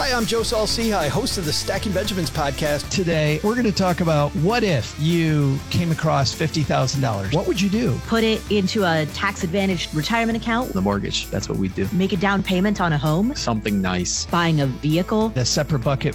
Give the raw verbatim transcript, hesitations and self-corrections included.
Hi, I'm Joe Saul-Sehy, host of the Stacking Benjamins podcast. Today, we're going to talk about what if you came across fifty thousand dollars? What would you do? Put it into a tax-advantaged retirement account. The mortgage, that's what we do. Make a down payment on a home. Something nice. Buying a vehicle. A separate bucket